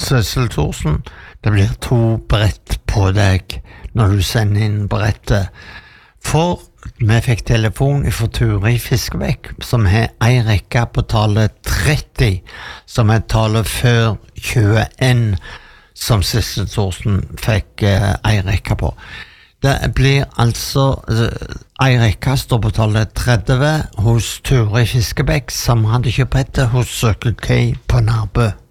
Sissel Thorsen, det blir 2 brett på deg når du sender inn brettet. For vi fikk telefon fra Ture i Fiskebekk, som har en rekke på tallet 30, som er tallet før 21, som Sissel Thorsen fikk en rekke på. Det blir altså en rekke står på tallet 30 hos Ture i Fiskebekk, som hadde kjøpt brettet hos Circle K på Nærbø.